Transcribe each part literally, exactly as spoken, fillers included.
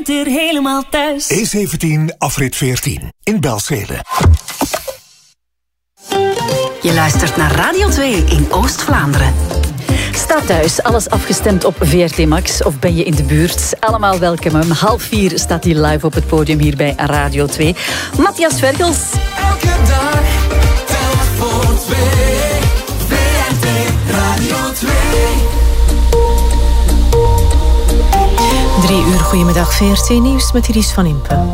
Er helemaal thuis. E zeventien, afrit veertien, in Belzele. Je luistert naar Radio twee in Oost-Vlaanderen. Sta thuis, alles afgestemd op V R T Max of ben je in de buurt? Allemaal welkom. Om half vier staat hij live op het podium hier bij Radio twee. Matthias Vergels. Elke dag, telk voor twee. V R T Radio twee. Drie uur, goedemiddag, V R T Nieuws met Iris van Impen.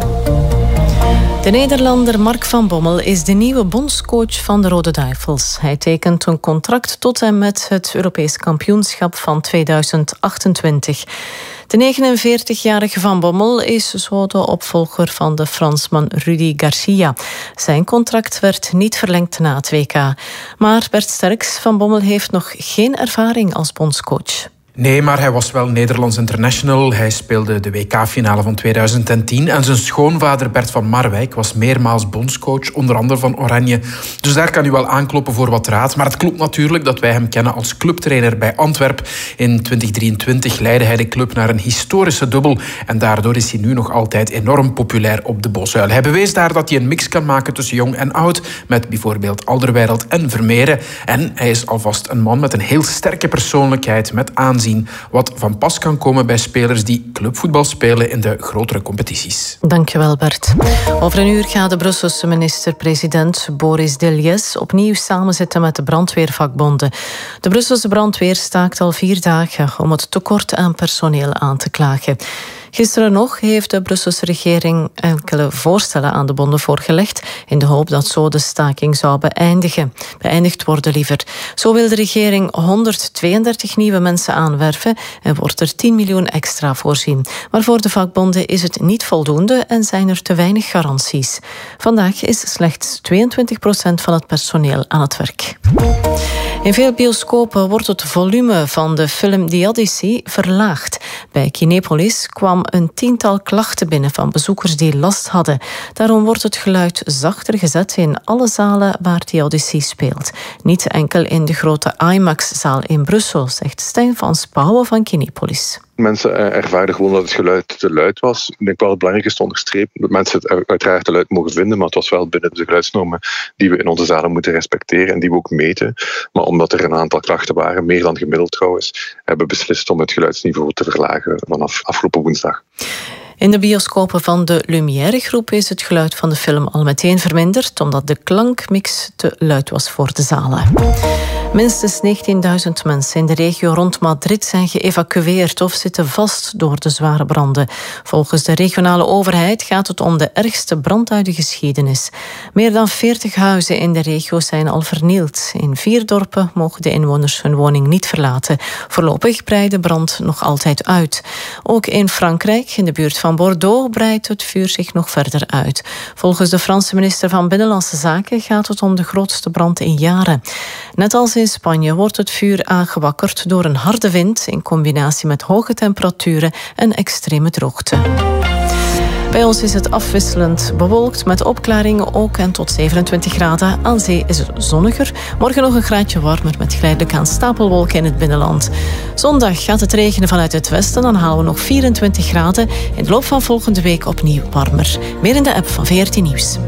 De Nederlander Mark van Bommel is de nieuwe bondscoach van de Rode Duivels. Hij tekent een contract tot en met het Europees kampioenschap van tweeduizend achtentwintig. De negenenveertigjarige Van Bommel is zo de opvolger van de Fransman Rudy Garcia. Zijn contract werd niet verlengd na het W K. Maar Bert Sterks, Van Bommel heeft nog geen ervaring als bondscoach. Nee, maar hij was wel Nederlands international. Hij speelde de W K-finale van tweeduizend tien. En zijn schoonvader Bert van Marwijk was meermaals bondscoach, onder andere van Oranje. Dus daar kan u wel aankloppen voor wat raad. Maar het klopt natuurlijk dat wij hem kennen als clubtrainer bij Antwerpen. In twintig drieëntwintig leidde hij de club naar een historische dubbel. En daardoor is hij nu nog altijd enorm populair op de Bosuil. Hij bewees daar dat hij een mix kan maken tussen jong en oud. Met bijvoorbeeld Alderweireld en Vermeeren. En hij is alvast een man met een heel sterke persoonlijkheid, met aanzien. Wat van pas kan komen bij spelers die clubvoetbal spelen in de grotere competities. Dankjewel, Bert. Over een uur gaat de Brusselse minister-president Boris Deljez opnieuw samenzitten met de brandweervakbonden. De Brusselse brandweer staakt al vier dagen om het tekort aan personeel aan te klagen. Gisteren nog heeft de Brusselse regering enkele voorstellen aan de bonden voorgelegd in de hoop dat zo de staking zou beëindigen. beëindigd worden liever. Zo wil de regering honderdtweeëndertig nieuwe mensen aanwerven en wordt er tien miljoen extra voorzien. Maar voor de vakbonden is het niet voldoende en zijn er te weinig garanties. Vandaag is slechts tweeëntwintig procent van het personeel aan het werk. In veel bioscopen wordt het volume van de film The Odyssey verlaagd. Bij Kinepolis kwam een tiental klachten binnen van bezoekers die last hadden. Daarom wordt het geluid zachter gezet in alle zalen waar The Odyssey speelt. Niet enkel in de grote IMAX-zaal in Brussel, zegt Stijn van Spouwen van Kinepolis. Mensen ervaren gewoon dat het geluid te luid was. Ik denk wel het belangrijk is te onderstrepen dat mensen het uiteraard te luid mogen vinden, maar het was wel binnen de geluidsnormen die we in onze zalen moeten respecteren en die we ook meten. Maar omdat er een aantal klachten waren, meer dan gemiddeld trouwens, hebben we beslist om het geluidsniveau te verlagen vanaf afgelopen woensdag. In de bioscopen van de Lumière-groep is het geluid van de film al meteen verminderd, omdat de klankmix te luid was voor de zalen. Minstens negentienduizend mensen in de regio rond Madrid zijn geëvacueerd of zitten vast door de zware branden. Volgens de regionale overheid gaat het om de ergste brand uit de geschiedenis. Meer dan veertig huizen in de regio zijn al vernield. In vier dorpen mogen de inwoners hun woning niet verlaten. Voorlopig breidt de brand nog altijd uit. Ook in Frankrijk, in de buurt van Bordeaux, breidt het vuur zich nog verder uit. Volgens de Franse minister van Binnenlandse Zaken gaat het om de grootste brand in jaren. Net als in Spanje wordt het vuur aangewakkerd door een harde wind in combinatie met hoge temperaturen en extreme droogte. Bij ons is het afwisselend bewolkt met opklaringen ook en tot zevenentwintig graden. Aan zee is het zonniger. Morgen nog een graadje warmer met geleidelijk aan stapelwolken in het binnenland. Zondag gaat het regenen vanuit het westen. Dan halen we nog vierentwintig graden. In de loop van volgende week opnieuw warmer. Meer in de app van V R T Nieuws.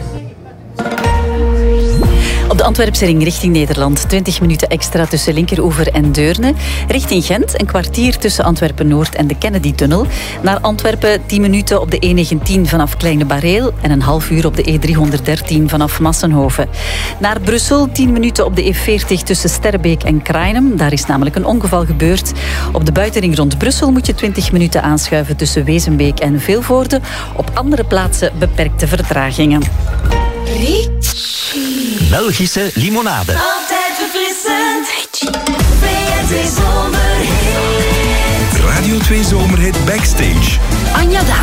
Op de Antwerpse ring richting Nederland. twintig minuten extra tussen Linkeroever en Deurne. Richting Gent een kwartier tussen Antwerpen-Noord en de Kennedy-tunnel. Naar Antwerpen tien minuten op de E negentien vanaf Kleine Bareel en een half uur op de E driehonderddertien vanaf Massenhoven. Naar Brussel tien minuten op de E veertig tussen Sterrebeek en Krainem. Daar is namelijk een ongeval gebeurd. Op de buitenring rond Brussel moet je twintig minuten aanschuiven tussen Wezenbeek en Vilvoorde. Op andere plaatsen beperkte vertragingen. Belgische limonade. Altijd verfrissend. V R T Zomerhit. Radio twee Zomerhit Backstage. Anja de